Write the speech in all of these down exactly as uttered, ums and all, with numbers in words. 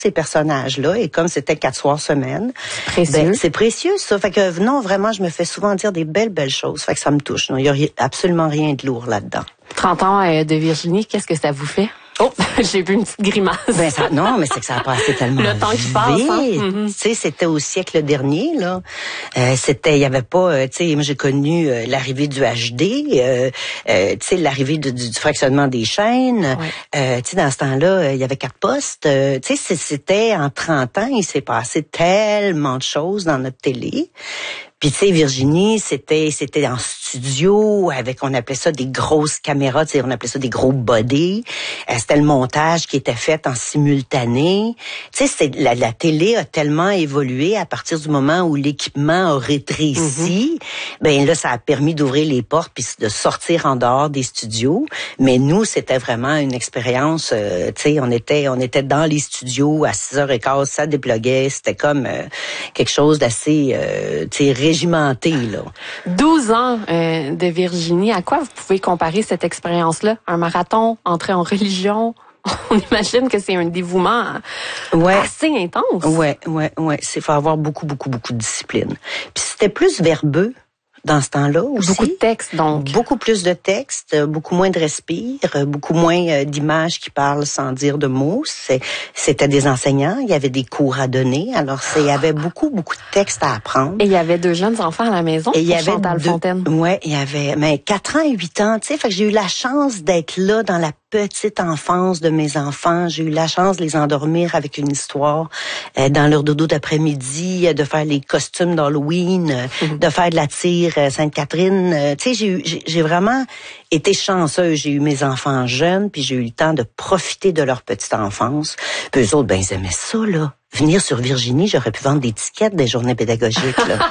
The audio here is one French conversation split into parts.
ces personnages-là, et comme c'était quatre soirs semaine, précieux. Ben, c'est précieux, ça. Fait que, non, vraiment, je me fais souvent dire des belles, belles choses. Fait que ça me touche. Non, il y a absolument rien de lourd là-dedans. trente ans de Virginie, qu'est-ce que ça vous fait? Oh, j'ai vu une petite grimace. Ben ça, non, mais c'est que ça a passé tellement le temps vite. qui passe. Hein? Mm-hmm. Tu sais, c'était au siècle dernier là. Euh, c'était, il y avait pas, euh, tu sais, moi j'ai connu euh, l'arrivée du H D, euh, euh, tu sais, l'arrivée du, du fractionnement des chaînes. Ouais. Euh, tu sais, dans ce temps-là, il y avait quatre postes. Euh, tu sais, c'était en trente ans, il s'est passé tellement de choses dans notre télé. Puis tu sais, Virginie, c'était c'était en studio avec, on appelait ça des grosses caméras, tu sais, on appelait ça des gros bodies. Euh, c'était le montage qui était fait en simultané. Tu sais, c'est la, la télé a tellement évolué à partir du moment où l'équipement a rétréci. Mm-hmm. Ben là, ça a permis d'ouvrir les portes puis de sortir en dehors des studios. Mais nous, c'était vraiment une expérience. Euh, tu sais, on était on était dans les studios à six heures quinze, ça dépluguait. C'était comme euh, quelque chose d'assez, euh, tu sais, régimenté, là. douze ans euh, de Virginie, à quoi vous pouvez comparer cette expérience-là? Un marathon, entrer en religion? On imagine que c'est un dévouement ouais. assez intense. Ouais, ouais, ouais. C'est faut avoir beaucoup, beaucoup, beaucoup de discipline. Puis c'était plus verbeux dans ce temps-là aussi. Beaucoup de textes, donc. Beaucoup plus de textes, beaucoup moins de respire, beaucoup moins d'images qui parlent sans dire de mots. C'est, c'était des enseignants, il y avait des cours à donner, alors c'est, il y avait beaucoup, beaucoup de textes à apprendre. Et il y avait deux jeunes enfants à la maison, et il y avait Chantal deux, Fontaine. Ouais, il y avait, mais quatre ans et huit ans, tu sais, fait que j'ai eu la chance d'être là dans la petite enfance de mes enfants. J'ai eu la chance de les endormir avec une histoire euh, dans leur dodo d'après-midi, euh, de faire les costumes d'Halloween, euh, mm-hmm. de faire de la tire euh, Sainte-Catherine. Euh, tu sais, j'ai, eu, j'ai, j'ai vraiment été chanceuse. J'ai eu mes enfants jeunes, puis j'ai eu le temps de profiter de leur petite enfance. Puis eux autres, ben ils aimaient ça, là. Venir sur Virginie, j'aurais pu vendre des tickets des journées pédagogiques, là.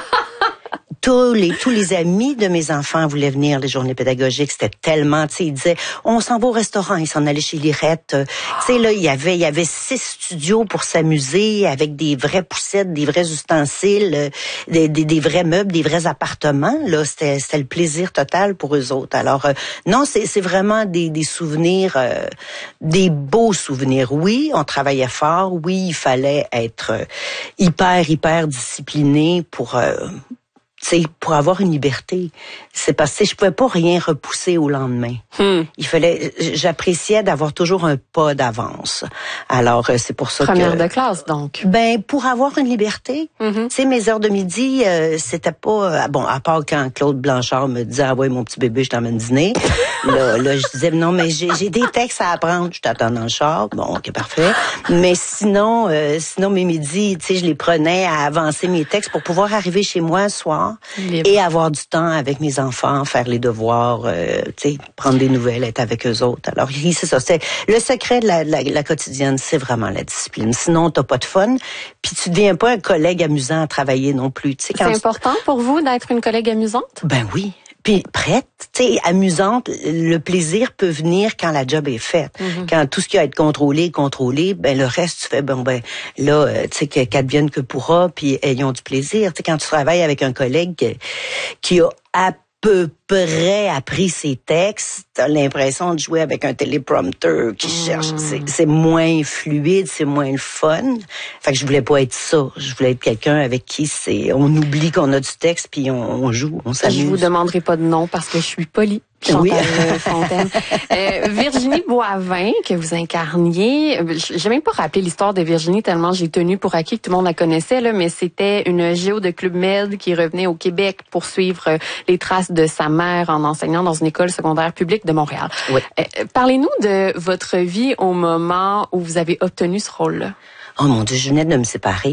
Tous les tous les amis de mes enfants voulaient venir les journées pédagogiques. C'était tellement, tu sais, ils disaient, on s'en va au restaurant, ils s'en allaient chez Lirette. Euh, tu sais, là, il y avait il y avait six studios pour s'amuser avec des vraies poussettes, des vrais ustensiles, euh, des, des des vrais meubles, des vrais appartements. Là, c'était c'était le plaisir total pour eux autres. Alors euh, non, c'est c'est vraiment des des souvenirs, euh, des beaux souvenirs. Oui, on travaillait fort. Oui, il fallait être euh, hyper hyper discipliné pour euh, c'est pour avoir une liberté. C'est parce que je pouvais pas rien repousser au lendemain. Hmm. Il fallait, j'appréciais d'avoir toujours un pas d'avance. Alors c'est pour ça Première que Première de classe donc. Ben pour avoir une liberté. Mm-hmm. Tu sais, mes heures de midi, euh, c'était pas bon, à part quand Claude Blanchard me disait ah ouais mon petit bébé, je t'emmène dîner. là, là je disais non mais j'ai, j'ai des textes à apprendre, je t'attends dans le char. Bon, ok parfait. Mais sinon, euh, sinon mes midis, tu sais, je les prenais à avancer mes textes pour pouvoir arriver chez moi le soir. Libre. Et avoir du temps avec mes enfants, faire les devoirs, euh, tu sais, prendre des nouvelles, être avec eux autres. Alors, c'est ça. C'est le secret de la, la, la quotidienne, c'est vraiment la discipline. Sinon, t'as pas de fun, puis tu deviens pas un collègue amusant à travailler non plus. Tu sais, c'est important tu... pour vous d'être une collègue amusante? Ben oui. Puis prête, tu sais, amusante, le plaisir peut venir quand la job est faite. Mm-hmm. Quand tout ce qui a à être contrôlé, contrôlé, ben le reste, tu fais, bon ben là, euh, tu sais, que qu'advienne que pourra, puis ayons du plaisir. Tu sais, quand tu travailles avec un collègue qui, qui a à peu près appris ses textes, t'as l'impression de jouer avec un téléprompteur qui mmh. cherche. C'est, c'est moins fluide, c'est moins le fun. Fait que je voulais pas être ça. Je voulais être quelqu'un avec qui c'est, on oublie qu'on a du texte puis on, on joue, on s'amuse. Je vous demanderai pas de nom parce que je suis polie. Chantal oui. Fontaine. Euh, Virginie Boivin, que vous incarniez, j'ai même pas rappelé l'histoire de Virginie tellement j'ai tenu pour acquis que tout le monde la connaissait, là, mais c'était une géo de Club Med qui revenait au Québec pour suivre les traces de sa mère en enseignant dans une école secondaire publique de Montréal. Oui. Euh, parlez-nous de votre vie au moment où vous avez obtenu ce rôle-là. Oh mon Dieu, je venais de me séparer.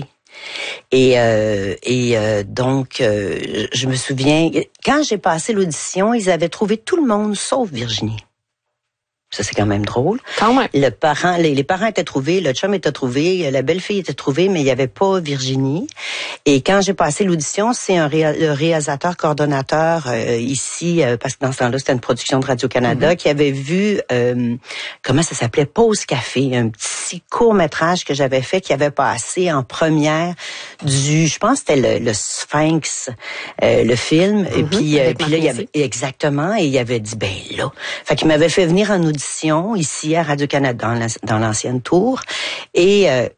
Et euh, et euh, donc euh, je me souviens quand j'ai passé l'audition, ils avaient trouvé tout le monde sauf Virginie. Ça, c'est quand même drôle. Quand même. Le parent, les, les parents étaient trouvés, le chum était trouvé, la belle-fille était trouvée, mais il n'y avait pas Virginie. Et quand j'ai passé l'audition, c'est un réal, le réalisateur coordonnateur euh, ici, euh, parce que dans ce temps-là, c'était une production de Radio-Canada, mm-hmm. qui avait vu, euh, comment ça s'appelait, Pause Café, un petit court-métrage que j'avais fait, qui avait passé en première du, je pense que c'était le, le Sphinx, euh, le film. Mm-hmm. Et puis, euh, puis là, il y avait, exactement, et il avait dit, ben là. Fait qu'il m'avait fait venir en audition ici à Radio-Canada dans, la, dans l'ancienne tour et euh,